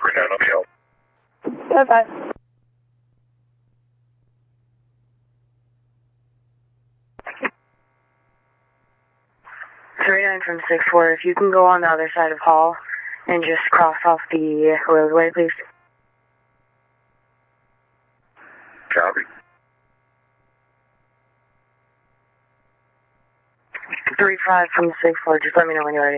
Bring down uphill. Bye-bye. 39 from 6-4, if you can go on the other side of Hall and just cross off the roadway, please. Copy. 35 from 6-4, just let me know when you're ready.